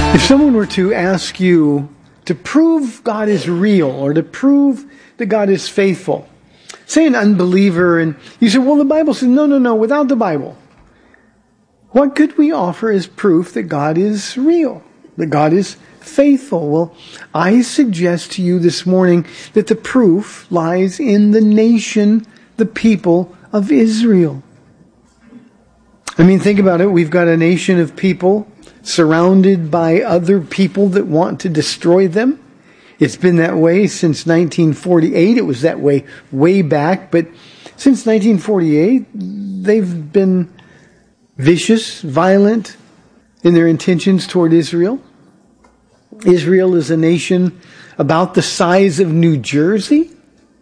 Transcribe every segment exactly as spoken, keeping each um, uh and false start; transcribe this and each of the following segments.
If someone were to ask you to prove God is real or to prove that God is faithful, say an unbeliever, and you say, well, the Bible says, no, no, no, without the Bible, what could we offer as proof that God is real, that God is faithful? Well, I suggest to you this morning that the proof lies in the nation, the people of Israel. I mean, think about it. We've got a nation of people surrounded by other people that want to destroy them. It's been that way since nineteen forty-eight. It was that way way back. But since nineteen forty-eight, they've been vicious, violent in their intentions toward Israel. Israel is a nation about the size of New Jersey.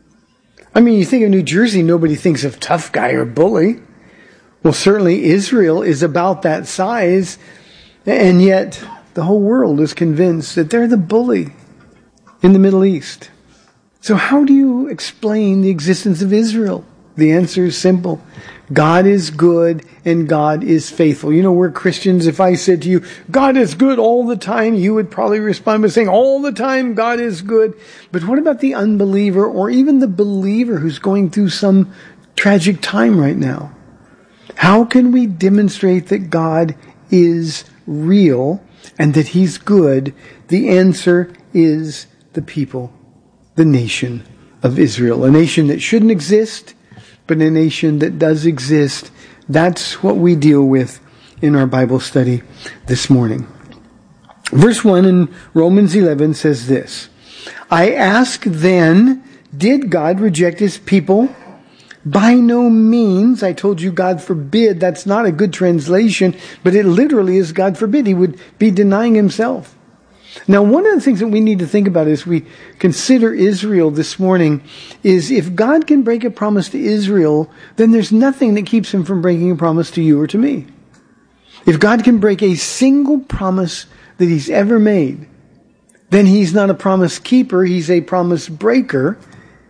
I mean, you think of New Jersey, nobody thinks of tough guy or bully. Well, certainly Israel is about that size. And yet, the whole world is convinced that they're the bully in the Middle East. So how do you explain the existence of Israel? The answer is simple. God is good and God is faithful. You know, we're Christians. If I said to you, God is good all the time, you would probably respond by saying, all the time God is good. But what about the unbeliever or even the believer who's going through some tragic time right now? How can we demonstrate that God is real and that He's good? The answer is the people, the nation of Israel. A nation that shouldn't exist, but a nation that does exist. That's what we deal with in our Bible study this morning. Verse one in Romans eleven says this, I ask then, did God reject His people? By no means. I told you God forbid. That's not a good translation, but it literally is God forbid. He would be denying Himself. Now, one of the things that we need to think about as we consider Israel this morning is if God can break a promise to Israel, then there's nothing that keeps Him from breaking a promise to you or to me. If God can break a single promise that He's ever made, then He's not a promise keeper, He's a promise breaker.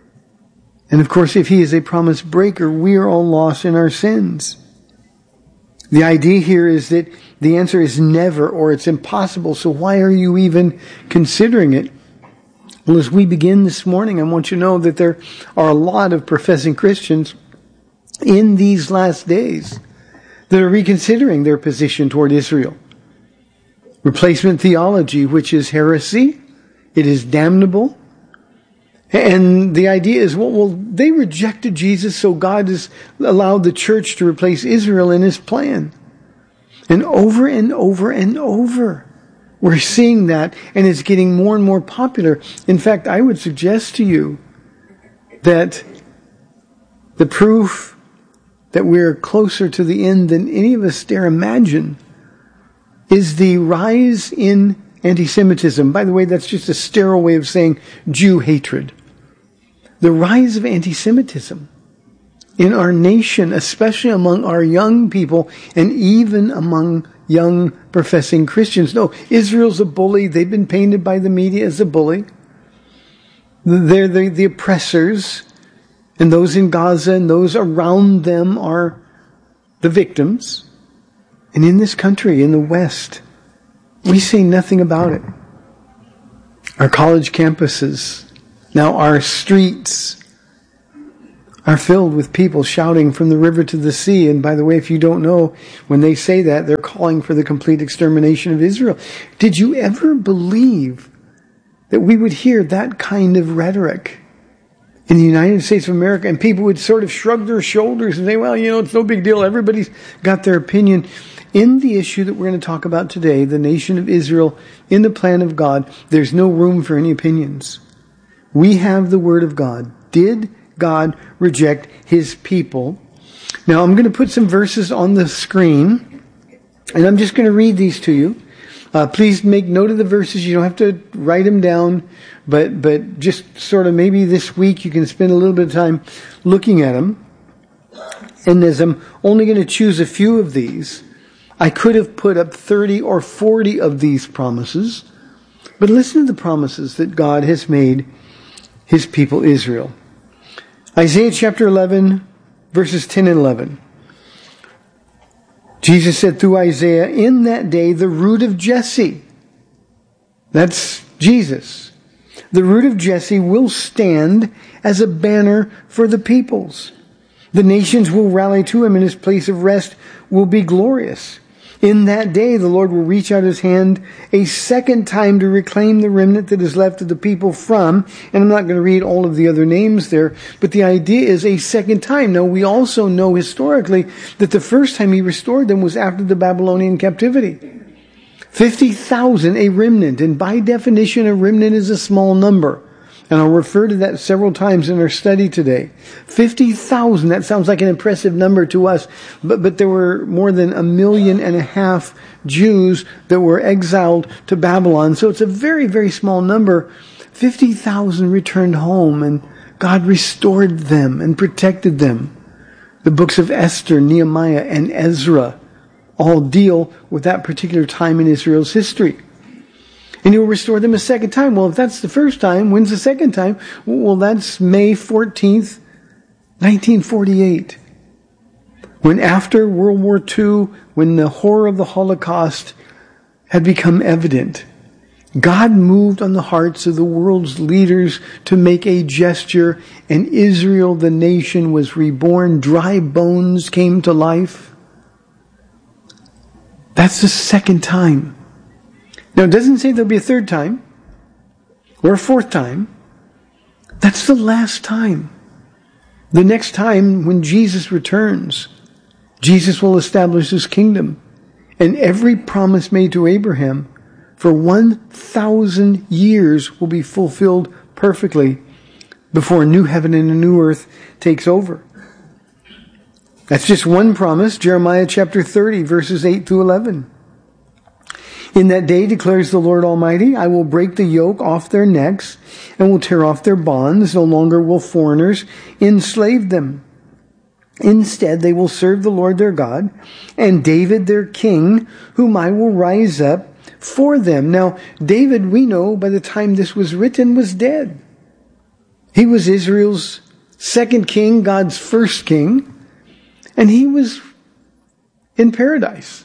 And of course, if He is a promise breaker, we are all lost in our sins. The idea here is that the answer is never, or it's impossible, so why are you even considering it? Well, as we begin this morning, I want you to know that there are a lot of professing Christians in these last days that are reconsidering their position toward Israel. Replacement theology, which is heresy, it is damnable. And the idea is, well, well, they rejected Jesus, so God has allowed the church to replace Israel in His plan. And over and over and over, we're seeing that, and it's getting more and more popular. In fact, I would suggest to you that the proof that we're closer to the end than any of us dare imagine is the rise in anti-Semitism. By the way, that's just a sterile way of saying Jew hatred. The rise of anti-Semitism in our nation, especially among our young people and even among young professing Christians. No, Israel's a bully. They've been painted by the media as a bully. They're the, the oppressors, and those in Gaza and those around them are the victims. And in this country, in the West, we say nothing about it. Our college campuses, now our streets, are filled with people shouting from the river to the sea. And by the way, if you don't know, when they say that, they're calling for the complete extermination of Israel. Did you ever believe that we would hear that kind of rhetoric in the United States of America, and people would sort of shrug their shoulders and say, well, you know, it's no big deal. Everybody's got their opinion. In the issue that we're going to talk about today, the nation of Israel, in the plan of God, there's no room for any opinions. We have the Word of God. Did God reject His people? Now, I'm going to put some verses on the screen, and I'm just going to read these to you. Uh, please make note of the verses. You don't have to write them down, but but just sort of maybe this week you can spend a little bit of time looking at them. And as I'm only going to choose a few of these, I could have put up thirty or forty of these promises, but listen to the promises that God has made His people Israel. Isaiah chapter eleven, verses ten and eleven. Jesus said through Isaiah, in that day the root of Jesse That's Jesus. The root of Jesse will stand as a banner for the peoples. The nations will rally to him, and his place of rest will be glorious. In that day, the Lord will reach out his hand a second time to reclaim the remnant that is left of the people from, and I'm not going to read all of the other names there, but the idea is a second time. Now, we also know historically that the first time he restored them was after the Babylonian captivity. fifty thousand, a remnant, and by definition, a remnant is a small number. And I'll refer to that several times in our study today. fifty thousand, that sounds like an impressive number to us, but, but there were more than a million and a half Jews that were exiled to Babylon. So it's a very, very small number. fifty thousand returned home, and God restored them and protected them. The books of Esther, Nehemiah, and Ezra all deal with that particular time in Israel's history. And he will restore them a second time. Well, if that's the first time, when's the second time? Well, that's May fourteenth, nineteen forty-eight. When after World War Two, when the horror of the Holocaust had become evident, God moved on the hearts of the world's leaders to make a gesture, and Israel, the nation, was reborn. Dry bones came to life. That's the second time. Now, it doesn't say there'll be a third time or a fourth time. That's the last time. The next time, when Jesus returns, Jesus will establish his kingdom. And every promise made to Abraham for one thousand years will be fulfilled perfectly before a new heaven and a new earth takes over. That's just one promise, Jeremiah chapter thirty, verses eight through eleven. In that day, declares the Lord Almighty, I will break the yoke off their necks and will tear off their bonds. No longer will foreigners enslave them. Instead, they will serve the Lord their God and David their king, whom I will rise up for them. Now, David, we know by the time this was written, was dead. He was Israel's second king, God's first king, and he was in paradise.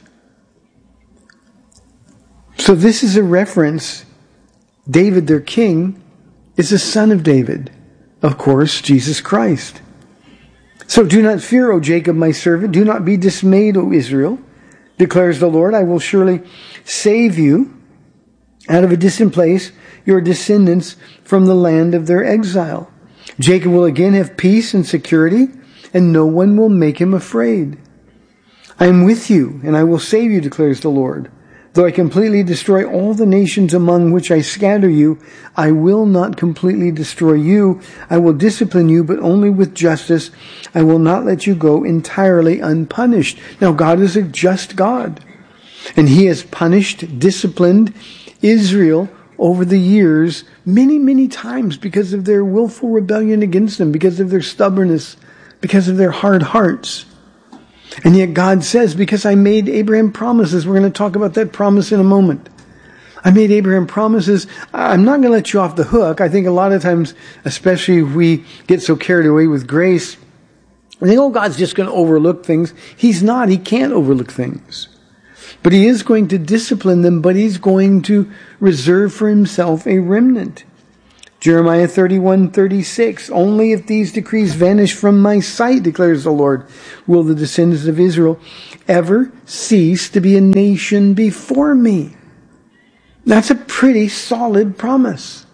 So this is a reference. David, their king, is a son of David. Of course, Jesus Christ. So do not fear, O Jacob, my servant. Do not be dismayed, O Israel, declares the Lord. I will surely save you out of a distant place, your descendants from the land of their exile. Jacob will again have peace and security, and no one will make him afraid. I am with you, and I will save you, declares the Lord. Though I completely destroy all the nations among which I scatter you, I will not completely destroy you. I will discipline you, but only with justice. I will not let you go entirely unpunished. Now, God is a just God, and he has punished, disciplined Israel over the years many, many times because of their willful rebellion against him, because of their stubbornness, because of their hard hearts. And yet God says, because I made Abraham promises, we're going to talk about that promise in a moment. I made Abraham promises. I'm not going to let you off the hook. I think a lot of times, especially if we get so carried away with grace, we think, oh, God's just going to overlook things. He's not. He can't overlook things. But he is going to discipline them, but he's going to reserve for himself a remnant. Jeremiah thirty-one thirty-six, only if these decrees vanish from my sight, declares the Lord, will the descendants of Israel ever cease to be a nation before me. That's a pretty solid promise.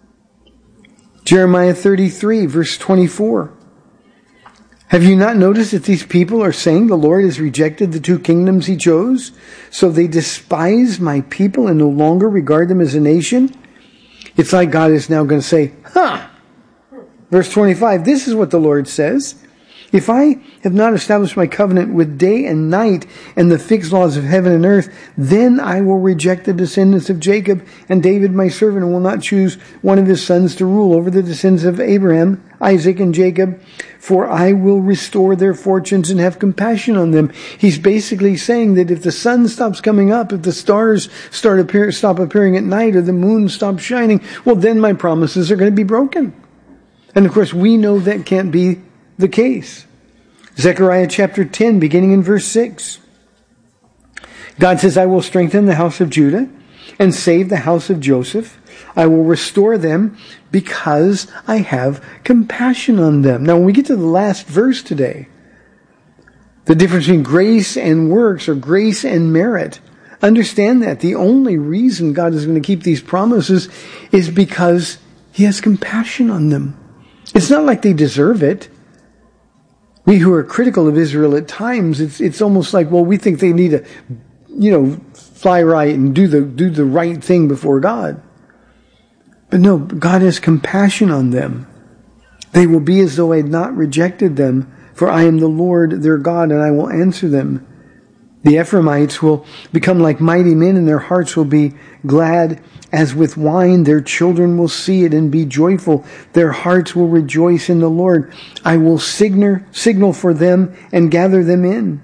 Jeremiah thirty-three, verse twenty-four. Have you not noticed that these people are saying the Lord has rejected the two kingdoms he chose? So they despise my people and no longer regard them as a nation? It's like God is now going to say, huh. Verse twenty-five, this is what the Lord says. If I have not established my covenant with day and night and the fixed laws of heaven and earth, then I will reject the descendants of Jacob and David my servant, and will not choose one of his sons to rule over the descendants of Abraham, Isaac, and Jacob, for I will restore their fortunes and have compassion on them. He's basically saying that if the sun stops coming up, if the stars start appear, stop appearing at night, or the moon stops shining, well, then my promises are going to be broken. And of course, we know that can't be the case. Zechariah chapter ten, beginning in verse six. God says, I will strengthen the house of Judah and save the house of Joseph. I will restore them because I have compassion on them. Now, when we get to the last verse today, the difference between grace and works, or grace and merit, understand that the only reason God is going to keep these promises is because He has compassion on them. It's not like they deserve it. We who are critical of Israel at times, it's it's almost like, well, we think they need to, you know, fly right and do the do the right thing before God. But no, God has compassion on them. They will be as though I had not rejected them, for I am the Lord their God, and I will answer them. The Ephraimites will become like mighty men, and their hearts will be glad as with wine. Their children will see it and be joyful. Their hearts will rejoice in the Lord. I will signal, signal for them and gather them in.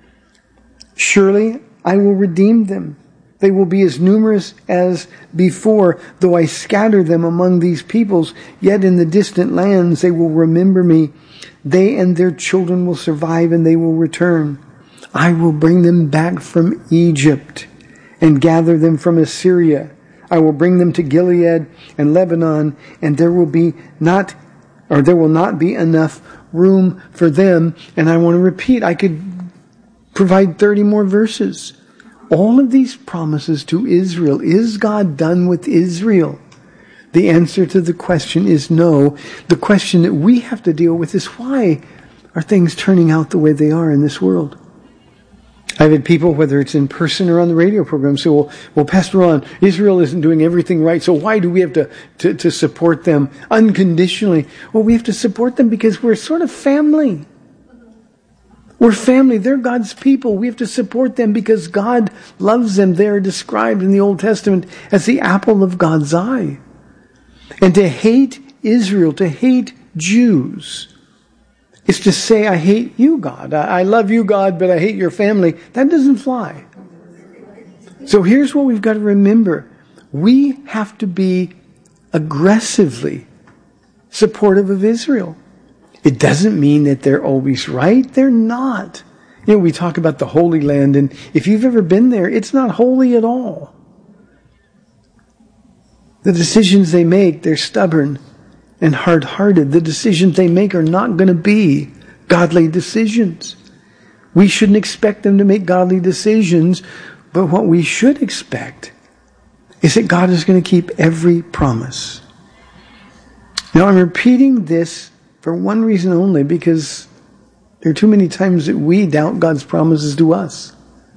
Surely I will redeem them. They will be as numerous as before, though I scatter them among these peoples, yet in the distant lands they will remember me. They and their children will survive, and they will return. I will bring them back from Egypt and gather them from Assyria. I will bring them to Gilead and Lebanon, and there will be not, or there will not be enough room for them. And I want to repeat, I could provide thirty more verses. All of these promises to Israel. Is God done with Israel? The answer to the question is no. The question that we have to deal with is, why are things turning out the way they are in this world? I've had people, whether it's in person or on the radio program, say, well, well, Pastor Ron, Israel isn't doing everything right, so why do we have to, to, to support them unconditionally? Well, we have to support them because we're sort of family. We're family. They're God's people. We have to support them because God loves them. They are described in the Old Testament as the apple of God's eye. And to hate Israel, to hate Jews, is to say, I hate you, God. I love you, God, but I hate your family. That doesn't fly. So here's what we've got to remember. We have to be aggressively supportive of Israel. It doesn't mean that they're always right. They're not. You know, we talk about the Holy Land, and if you've ever been there, it's not holy at all. The decisions they make, they're stubborn and hard-hearted. The decisions they make are not going to be godly decisions. We shouldn't expect them to make godly decisions, but what we should expect is that God is going to keep every promise. Now, I'm repeating this for one reason only, because there are too many times that we doubt God's promises to us.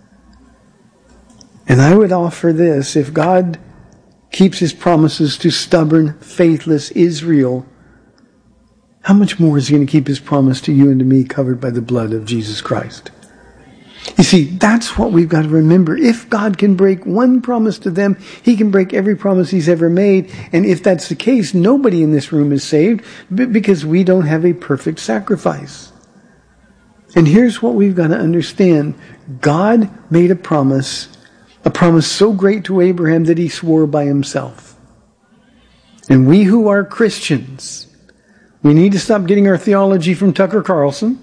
And I would offer this: if God keeps His promises to stubborn, faithless Israel, how much more is He going to keep His promise to you and to me, covered by the blood of Jesus Christ? You see, that's what we've got to remember. If God can break one promise to them, He can break every promise He's ever made. And if that's the case, nobody in this room is saved, because we don't have a perfect sacrifice. And here's what we've got to understand. God made a promise, a promise so great to Abraham that He swore by Himself. And we who are Christians, we need to stop getting our theology from Tucker Carlson.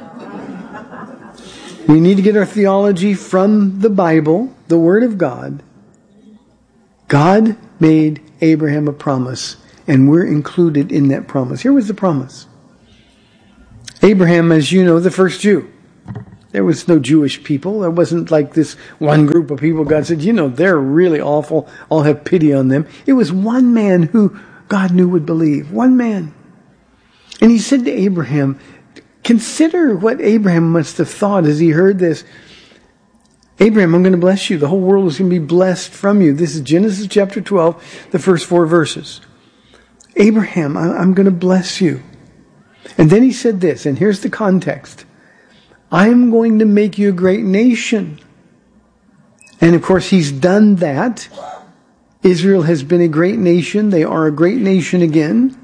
We need to get our theology from the Bible, the Word of God. God made Abraham a promise, and we're included in that promise. Here was the promise. Abraham, as you know, the first Jew. There was no Jewish people. There wasn't like this one group of people. God said, you know, they're really awful. I'll have pity on them. It was one man who God knew would believe. One man. And He said to Abraham, consider what Abraham must have thought as he heard this. Abraham, I'm going to bless you. The whole world is going to be blessed from you. This is Genesis chapter twelve, the first four verses. Abraham, I'm going to bless you. And then he said this, and here's the context. I am going to make you a great nation. And of course, He's done that. Israel has been a great nation. They are a great nation again.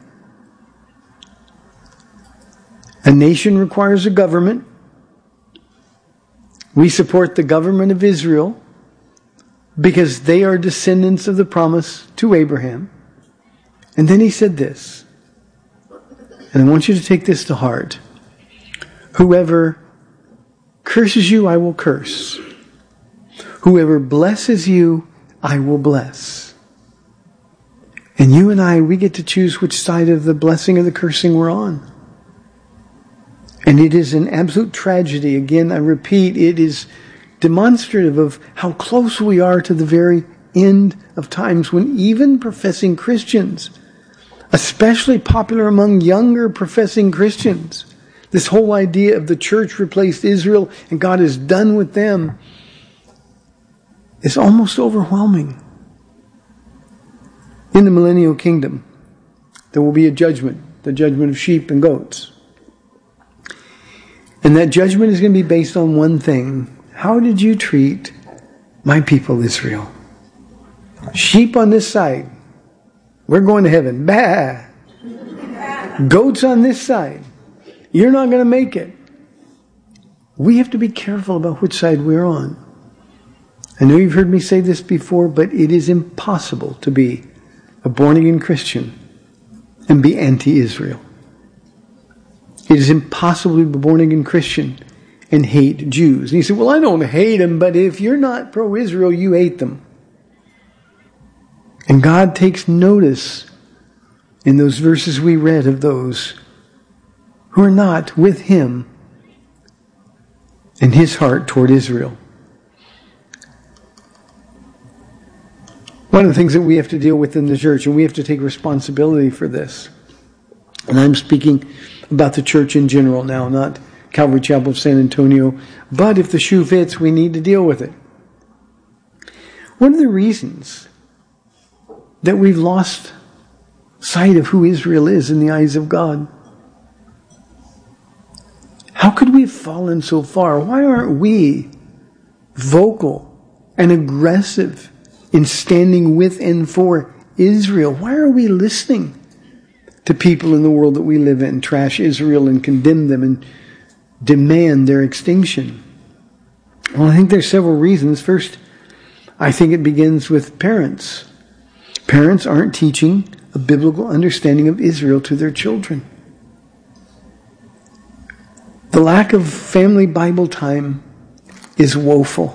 A nation requires a government. We support the government of Israel because they are descendants of the promise to Abraham. And then He said this, and I want you to take this to heart. Whoever curses you, I will curse. Whoever blesses you, I will bless. And you and I, we get to choose which side of the blessing or the cursing we're on. And it is an absolute tragedy. Again, I repeat, it is demonstrative of how close we are to the very end of times when even professing Christians, especially popular among younger professing Christians, this whole idea of the church replaced Israel and God is done with them is almost overwhelming. In the millennial kingdom, there will be a judgment, the judgment of sheep and goats. And that judgment is going to be based on one thing. How did you treat my people Israel? Sheep on this side, we're going to heaven. Bah! Goats on this side, you're not going to make it. We have to be careful about which side we're on. I know you've heard me say this before, but it is impossible to be a born-again Christian and be anti-Israel. It is impossible to be a born-again Christian and hate Jews. And you say, well, I don't hate them, but if you're not pro-Israel, you hate them. And God takes notice in those verses we read of those who are not with Him in His heart toward Israel. One of the things that we have to deal with in the church, and we have to take responsibility for this, and I'm speaking about the church in general now, not Calvary Chapel of San Antonio, but if the shoe fits, we need to deal with it. One of the reasons that we've lost sight of who Israel is in the eyes of God, how could we have fallen so far? Why aren't we vocal and aggressive in standing with and for Israel? Why are we listening to people in the world that we live in trash Israel and condemn them and demand their extinction? Well, I think there's several reasons. First, I think it begins with parents. Parents aren't teaching a biblical understanding of Israel to their children. The lack of family Bible time is woeful.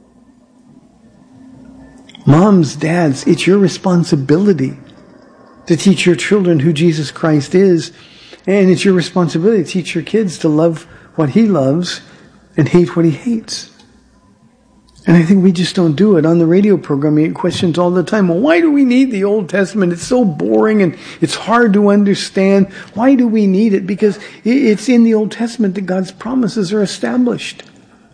Moms, dads, it's your responsibility to teach your children who Jesus Christ is. And it's your responsibility to teach your kids to love what He loves and hate what He hates. And I think we just don't do it. On the radio program, we get questions all the time. Well, why do we need the Old Testament? It's so boring and it's hard to understand. Why do we need it? Because it's in the Old Testament that God's promises are established.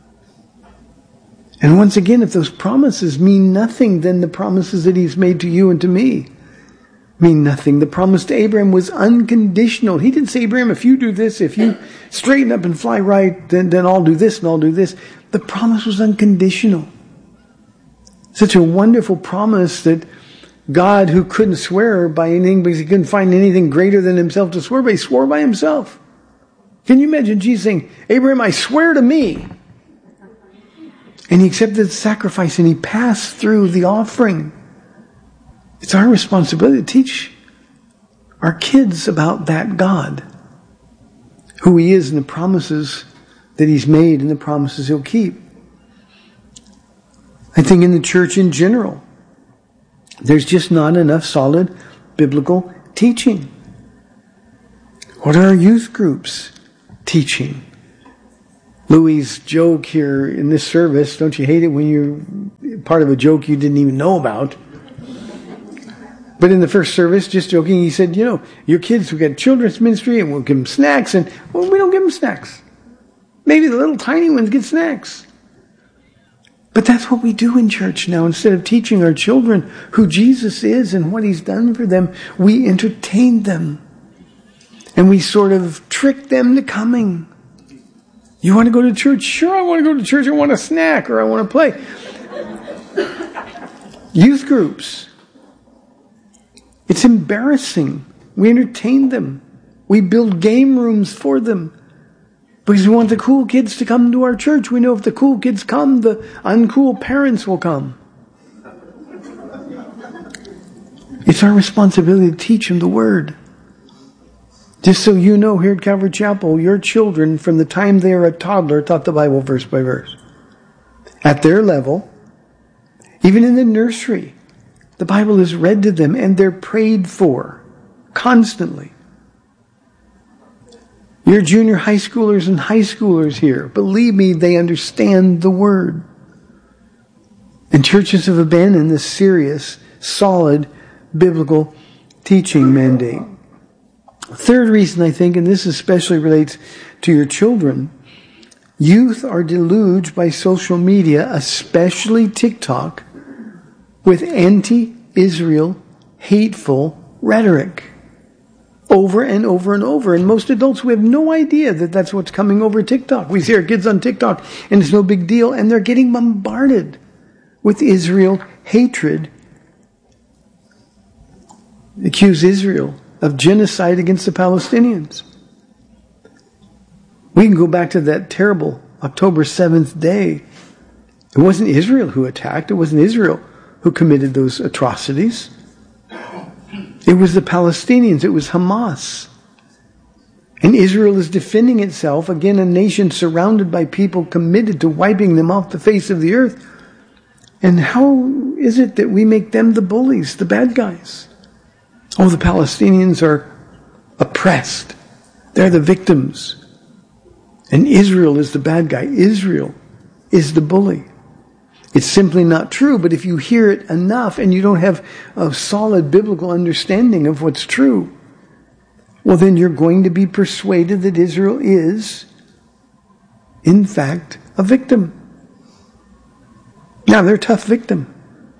And once again, if those promises mean nothing, then the promises that He's made to you and to me mean nothing. The promise to Abraham was unconditional. He didn't say, Abraham, if you do this, if you straighten up and fly right, then, then I'll do this and I'll do this. The promise was unconditional. Such a wonderful promise that God, who couldn't swear by anything because He couldn't find anything greater than Himself to swear by, He swore by Himself. Can you imagine Jesus saying, Abraham, I swear to me. And He accepted the sacrifice and He passed through the offering. It's our responsibility to teach our kids about that God, who He is and the promises that He's made and the promises He'll keep. I think in the church in general, there's just not enough solid biblical teaching. What are our youth groups teaching? Louis' joke here in this service, don't you hate it when you're part of a joke you didn't even know about? But in the first service, just joking, he said, you know, your kids, we got children's ministry and we'll give them snacks. And, well, we don't give them snacks. Maybe the little tiny ones get snacks. But that's what we do in church now. Instead of teaching our children who Jesus is and what He's done for them, we entertain them. And we sort of trick them to coming. You want to go to church? Sure, I want to go to church. I want a snack or I want to play. Youth groups. It's embarrassing. We entertain them. We build game rooms for them. Because we want the cool kids to come to our church. We know if the cool kids come, the uncool parents will come. It's our responsibility to teach them the Word. Just so you know, here at Calvary Chapel, your children, from the time they are a toddler, taught the Bible verse by verse. At their level, Even in the nursery, the Bible is read to them and they're prayed for constantly. Your junior high schoolers and high schoolers here, believe me, they understand the Word. And churches have abandoned this serious, solid, biblical teaching mandate. Third reason, I think, and this especially relates to your children, youth are deluged by social media, especially TikTok, with anti-Israel, hateful rhetoric. Over and over and over. And most adults, we have no idea that that's what's coming over TikTok. We see our kids on TikTok and it's no big deal, and they're getting bombarded with Israel hatred. Accuse Israel of genocide against the Palestinians. We can go back to that terrible October seventh day. It wasn't Israel who attacked. It wasn't Israel who committed those atrocities. It was the Palestinians. It was Hamas. And Israel is defending itself, again, a nation surrounded by people committed to wiping them off the face of the earth. And how is it that we make them the bullies, the bad guys? Oh, the Palestinians are oppressed. They're the victims. And Israel is the bad guy. Israel is the bully. It's simply not true, but if you hear it enough and you don't have a solid biblical understanding of what's true, well, then you're going to be persuaded that Israel is, in fact, a victim. Now, they're a tough victim,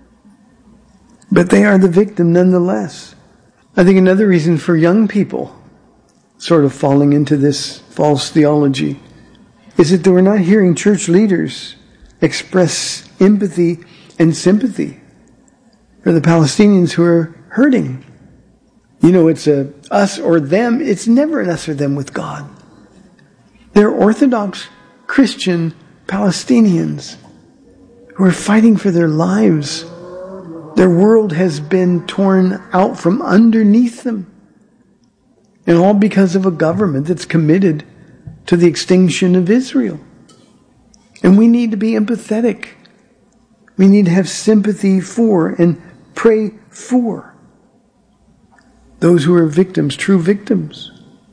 but they are the victim nonetheless. I think another reason for young people sort of falling into this false theology is that they were not hearing church leaders express empathy and sympathy for the Palestinians who are hurting. You know, it's a us or them. It's never an us or them with God. They're Orthodox Christian Palestinians who are fighting for their lives. Their world has been torn out from underneath them. And all because of a government that's committed to the extinction of Israel. And we need to be empathetic. We need to have sympathy for and pray for those who are victims, true victims.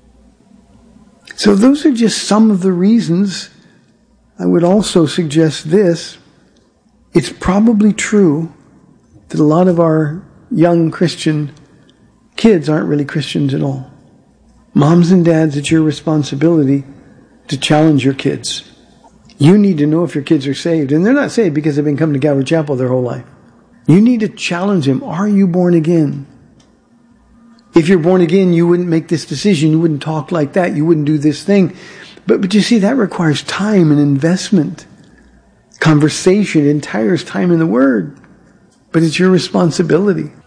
So those are just some of the reasons. I would also suggest this. It's probably true that a lot of our young Christian kids aren't really Christians at all. Moms and dads, it's your responsibility to challenge your kids. You need to know if your kids are saved. And they're not saved because they've been coming to Calvary Chapel their whole life. You need to challenge them. Are you born again? If you're born again, you wouldn't make this decision. You wouldn't talk like that. You wouldn't do this thing. But, but you see, that requires time and investment. Conversation. It entires time in the Word. But it's your responsibility.